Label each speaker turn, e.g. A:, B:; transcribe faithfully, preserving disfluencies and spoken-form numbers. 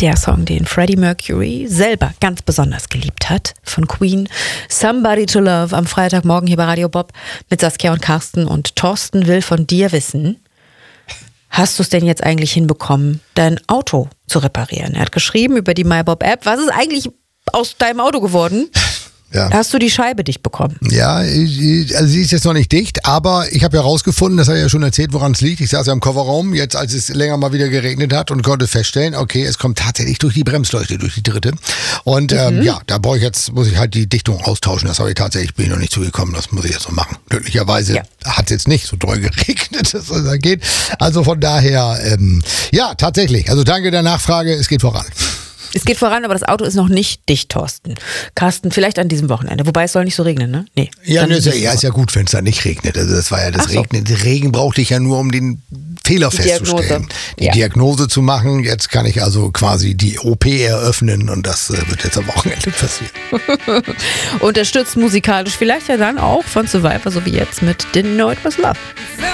A: Der Song, den Freddie Mercury selber ganz besonders geliebt hat, von Queen. Somebody to Love am Freitagmorgen hier bei Radio Bob mit Saskia und Carsten. Und Thorsten will von dir wissen, hast du es denn jetzt eigentlich hinbekommen, dein Auto zu reparieren? Er hat geschrieben über die MyBob-App. Was ist eigentlich aus deinem Auto geworden?
B: Ja.
A: Hast du die Scheibe dicht bekommen?
B: Ja, also sie ist jetzt noch nicht dicht, aber ich habe ja rausgefunden, das hat er ja schon erzählt, woran es liegt. Ich saß ja im Kofferraum, jetzt als es länger mal wieder geregnet hat und konnte feststellen, okay, es kommt tatsächlich durch die Bremsleuchte, durch die dritte. Und ähm, mhm. ja, da brauche ich jetzt, muss ich halt die Dichtung austauschen. Das habe ich tatsächlich, bin ich noch nicht zugekommen, das muss ich jetzt noch machen. Glücklicherweise ja. hat es jetzt nicht so doll geregnet, dass es da geht. Also von daher, ähm, ja, tatsächlich. Also danke der Nachfrage, es geht voran.
A: Es geht voran, aber das Auto ist noch nicht dicht, Thorsten. Carsten, vielleicht an diesem Wochenende. Wobei es soll nicht so regnen, ne? Nee.
B: Ja, ne, ist ja, ja, ist ja gut, wenn es da nicht regnet. Also das war ja das so. Regnen. Der Regen brauchte ich ja nur, um den Fehler die festzustellen. Diagnose. Die ja. Diagnose zu machen. Jetzt kann ich also quasi die O P eröffnen und das äh, wird jetzt am Wochenende passieren.
A: Unterstützt musikalisch vielleicht ja dann auch von Survivor, so wie jetzt mit Didn't Know It Was Love.